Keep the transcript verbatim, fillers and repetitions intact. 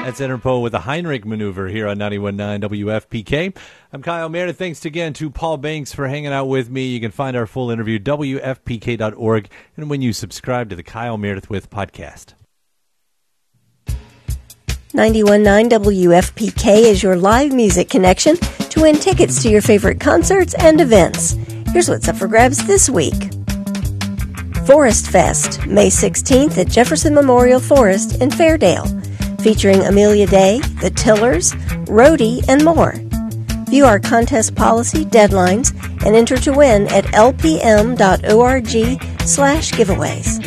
That's Interpol with the Heinrich Maneuver here on ninety-one point nine W F P K. I'm Kyle Meredith. Thanks again to Paul Banks for hanging out with me. You can find our full interview, W F P K dot org, and when you subscribe to the Kyle Meredith With podcast. ninety-one point nine W F P K is your live music connection to win tickets to your favorite concerts and events. Here's what's up for grabs this week. Forest Fest, May sixteenth at Jefferson Memorial Forest in Fairdale, featuring Amelia Day, The Tillers, Rhodey, and more. View our contest policy, deadlines, and enter to win at lpm dot org slash giveaways.